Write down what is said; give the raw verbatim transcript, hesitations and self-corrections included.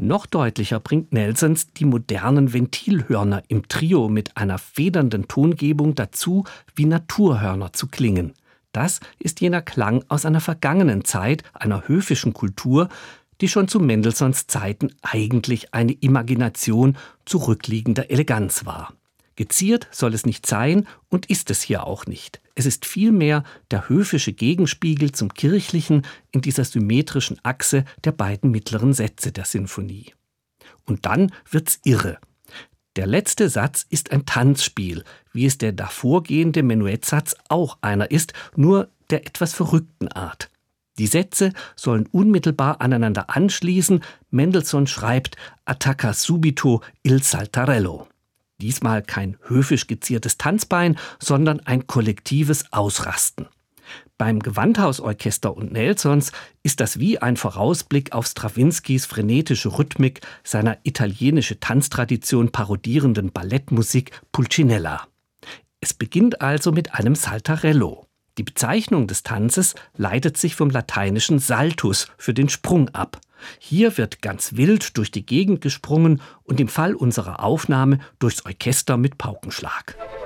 Noch deutlicher bringt Nelsons die modernen Ventilhörner im Trio mit einer federnden Tongebung dazu, wie Naturhörner zu klingen. Das ist jener Klang aus einer vergangenen Zeit, einer höfischen Kultur, die schon zu Mendelssohns Zeiten eigentlich eine Imagination zurückliegender Eleganz war. Geziert soll es nicht sein und ist es hier auch nicht. Es ist vielmehr der höfische Gegenspiegel zum Kirchlichen in dieser symmetrischen Achse der beiden mittleren Sätze der Sinfonie. Und dann wird's irre. Der letzte Satz ist ein Tanzspiel, wie es der davorgehende Menuettsatz auch einer ist, nur der etwas verrückten Art. Die Sätze sollen unmittelbar aneinander anschließen. Mendelssohn schreibt Attacca subito il saltarello. Diesmal kein höfisch geziertes Tanzbein, sondern ein kollektives Ausrasten. Beim Gewandhausorchester und Nelsons ist das wie ein Vorausblick auf Strawinskys frenetische Rhythmik, seiner italienische Tanztradition parodierenden Ballettmusik Pulcinella. Es beginnt also mit einem Saltarello. Die Bezeichnung des Tanzes leitet sich vom lateinischen Saltus für den Sprung ab. Hier wird ganz wild durch die Gegend gesprungen und im Fall unserer Aufnahme durchs Orchester mit Paukenschlag.